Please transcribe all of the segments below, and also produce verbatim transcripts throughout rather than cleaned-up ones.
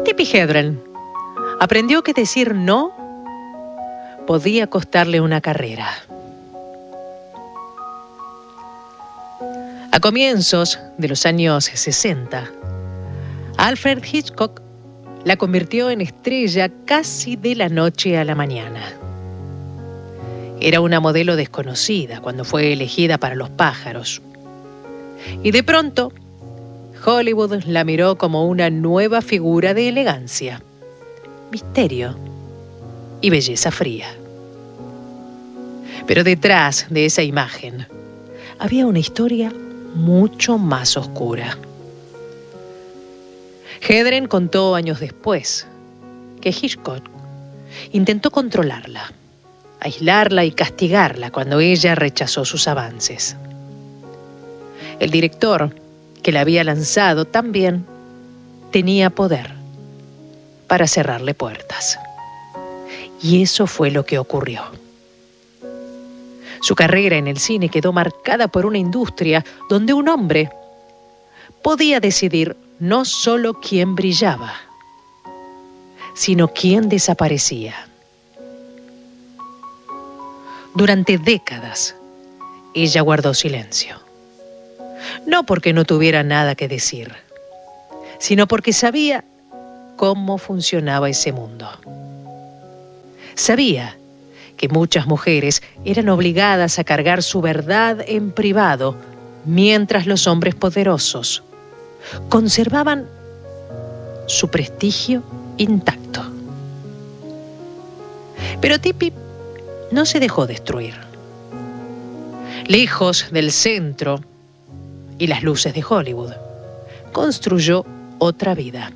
Tippi Hedren aprendió que decir no podía costarle una carrera. A comienzos de los años sesenta, Alfred Hitchcock la convirtió en estrella casi de la noche a la mañana. Era una modelo desconocida cuando fue elegida para Los pájaros. Y de pronto, Hollywood la miró como una nueva figura de elegancia, misterio y belleza fría. Pero detrás de esa imagen había una historia mucho más oscura. Hedren contó años después que Hitchcock intentó controlarla, aislarla y castigarla cuando ella rechazó sus avances. El director que la había lanzado también tenía poder para cerrarle puertas. Y eso fue lo que ocurrió. Su carrera en el cine quedó marcada por una industria donde un hombre podía decidir no solo quién brillaba, sino quién desaparecía. Durante décadas, ella guardó silencio. No porque no tuviera nada que decir, sino porque sabía cómo funcionaba ese mundo. Sabía que muchas mujeres eran obligadas a cargar su verdad en privado, mientras los hombres poderosos conservaban su prestigio intacto. Pero Tippi no se dejó destruir. Lejos del centro y las luces de Hollywood, construyó otra vida.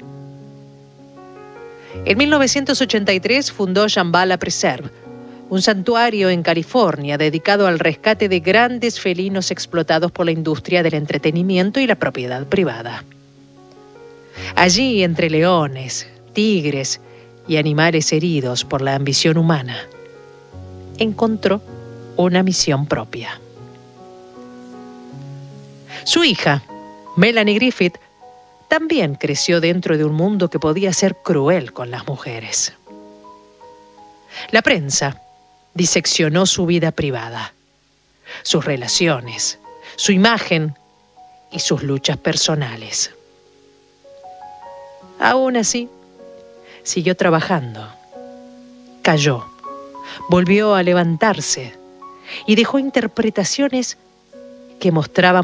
En mil novecientos ochenta y tres fundó Shambhala Preserve, un santuario en California dedicado al rescate de grandes felinos explotados por la industria del entretenimiento y la propiedad privada. Allí, entre leones, tigres y animales heridos por la ambición humana, encontró una misión propia. Su hija, Melanie Griffith, también creció dentro de un mundo que podía ser cruel con las mujeres. La prensa diseccionó su vida privada, sus relaciones, su imagen y sus luchas personales. Aún así, siguió trabajando. Cayó, volvió a levantarse y dejó interpretaciones que mostraban